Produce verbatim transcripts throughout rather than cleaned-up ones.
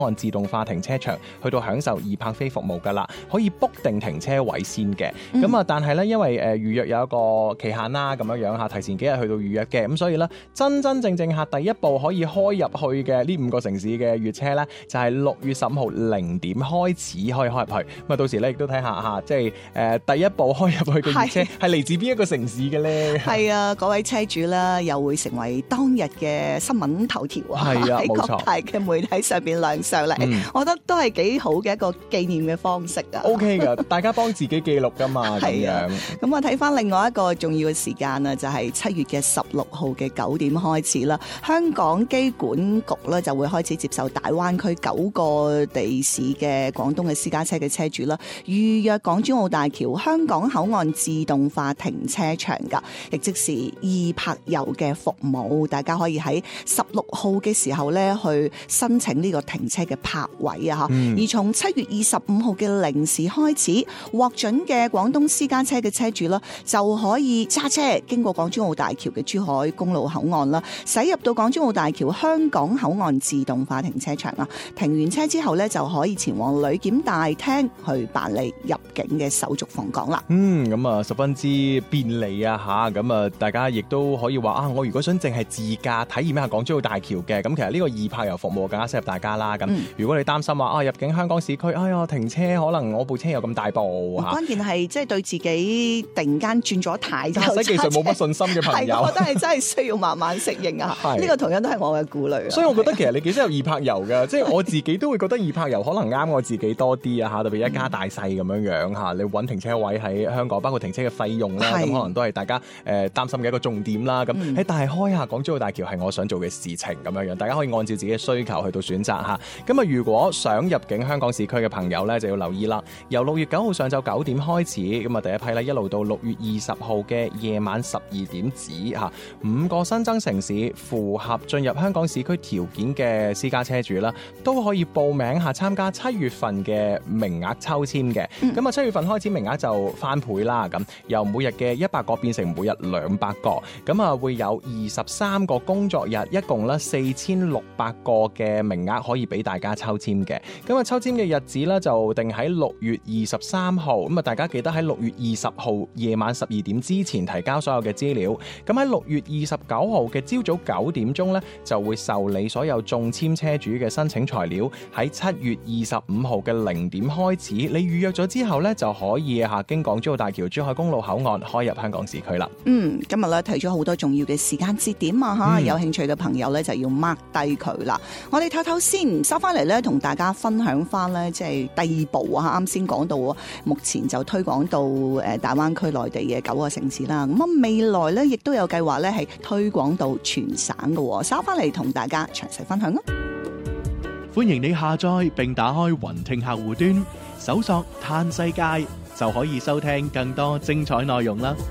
按自動化停車場去到享受易泊飛服務㗎啦，可以 book 定停車位先嘅。咁啊、嗯，但係咧，因為誒、呃、預約有一個期限啦，咁樣樣嚇，提前幾日去到預約嘅，咁所以咧，真真正正嚇第一步可以開入去嘅呢五個城市嘅粵車咧，就係六月十五號零點開始可以開入去。咁啊，到時咧亦都睇下嚇，即係誒、呃、第一步開入去嘅粵車係嚟自邊一個城市嘅咧？係啊，嗰位車主啦，又會成為當日嘅新聞頭條啊！ 係啊， 喺各大嘅媒體上邊亮相嚟，嗯、我覺得都係幾好嘅一個紀念嘅方式啊。 O K 噶，大家幫自己記錄噶嘛，咁樣。 咁我睇翻另外一個重要嘅時間啊，就係七月嘅十六號嘅九點開始啦。香港機管局咧就會開始接受大灣區九個地市嘅廣東嘅私家車嘅車主啦，預約港珠澳大橋香港口岸自動化停車場噶，亦即是易泊油嘅服務。大家可以喺十六號嘅時候咧去申請呢個停車嘅泊位啊，嗯、而從七月二十五號嘅零時開始，獲准嘅廣東私家車嘅車主啦，就可以揸車經過港珠澳大橋嘅珠海公路口岸啦，駛入到港珠澳大橋香港口岸自動化停車場啊。停完車之後咧，就可以前往旅檢大廳去辦理入境嘅手續訪港啦。 嗯，咁啊十分之便利啊吓，咁啊大家亦都可以話啊，我如果想淨係自駕體驗一下港珠澳大橋嘅，咁其實呢個易泊油服務更加適合大家啦。咁、嗯、如果你擔心話啊入境香港市區，哎呀停車可能我部車有咁大部嚇， 關鍵係即係對自己突然間轉咗軚， 駕駛技術冇乜信心嘅朋友， 我覺得係真係需要慢慢適應啊。呢個同樣都係我嘅顧慮。 所以我覺得其實你幾適合易泊油嘅，即係我自己都會覺得易泊油可能啱我自己多啲啊嚇，特別一家大細咁樣樣嚇，你揾停車位喺香港，包括停車嘅費用啦，咁可能都係大家誒、呃、擔心嘅一個重點啦。咁喺、嗯、但係開下港珠澳大橋係我想做嘅事情咁樣樣，大家可以按照自己嘅需求去到選擇嚇。咁啊，如果想入境香港市區嘅朋友咧，就要留意啦。由六月九號上晝九點開始，咁啊第一批咧一路到六月二十號嘅夜晚十二點止嚇，五個新增城市符合進入香港市區條件嘅私家車主啦，都可以報名下參加七月份嘅名額抽籤嘅。咁啊七月份開始名額就翻倍啦，咁由每日嘅一百個變成每日兩百個，咁啊會有二十三個工作日，一共咧四千六百個嘅名額可以俾大家抽籤嘅。咁啊抽籤嘅日子咧就定喺六月二十三號，咁啊大家記得喺六月二十號夜晚十二點之前提交所有嘅資料。咁喺六月二十九號嘅朝早九點鐘咧就會受理所有中籤車主嘅申請材料。喺七月二十五號嘅零點開始，你預約咗之後咧就可以下經港珠澳大橋珠海公路口岸開入香港市區啦。 嗯，今日咧提咗好多重要嘅時間節點啊吓，嗯、有興趣嘅朋友咧就要 mark 低佢啦。我哋唞唞先，收翻嚟咧同大家分享翻咧，即係第二步啊！啱先講到，目前就推廣到誒大灣區內地嘅九個城市啦。咁啊，未來咧亦都有計劃咧係推廣到全省嘅。收翻嚟同大家詳細分享啊！ 歡迎你下載並打開雲聽客戶端，搜索嘆世界就可以收聽更多精彩內容啦。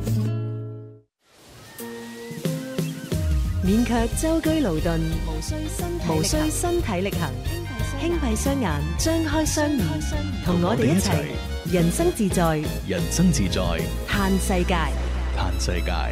勉強舟車勞頓，無需身無需身體力行，輕閉雙眼，張開雙耳，同我哋一齊人生自在， 人生自在， 嘆世界， 嘆世界。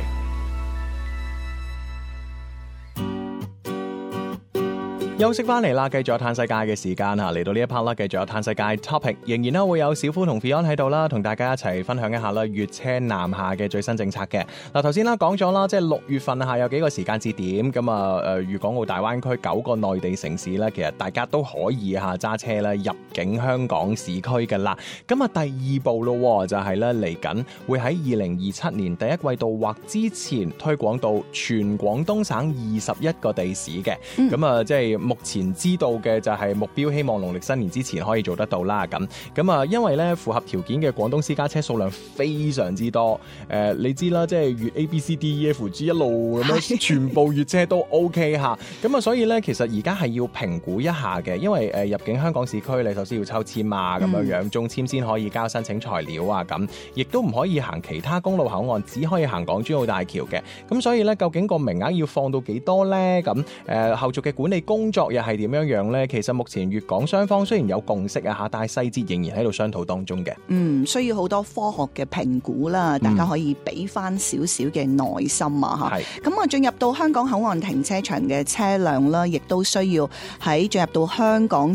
休息翻嚟啦，繼續有嘆世界嘅時間嚇，嚟到呢一 part 啦，繼續有嘆世界 topic， 仍然咧會有小夫同 Fion 喺度啦，同大家一齊分享一下啦粵車南下嘅最新政策嘅。嗱頭先啦講咗啦，即係六月份下有幾個時間節點，咁啊誒粵港澳大灣區九個內地城市咧，其實大家都可以嚇揸車咧入境香港市區嘅啦。咁啊第二步咯，就係咧嚟緊會喺二零二七年第一季度或之前推廣到全廣東省二十一個地市嘅。咁啊、嗯、即係。目前知道嘅就係目標，希望農曆新年之前可以做得到啦。咁咁啊，因為咧符合條件嘅廣東私家車數量非常之多。誒、呃，你知啦，即係粵 A B C D E F G 一路咁樣，全部粵車都 OK 嚇。咁啊，所以咧其實而家係要評估一下嘅，因為誒、呃、入境香港市區，你首先要抽籤啊，咁樣樣中籤先可以交申請材料啊，咁亦都唔可以行其他公路口岸，只可以行港珠澳大橋嘅。咁所以咧，究竟個名額要放到幾多咧？咁誒、呃、後續嘅管理工作又係點樣樣咧？其實目前粵港雙方雖然有共識啊嚇，但係細節仍然喺度商討當中嘅。嗯， 需要好多科學嘅評估啦，大家可以俾翻少少嘅耐心啊嚇。咁啊，進入到香港口岸停車場嘅車輛啦，亦都需要喺進入到香港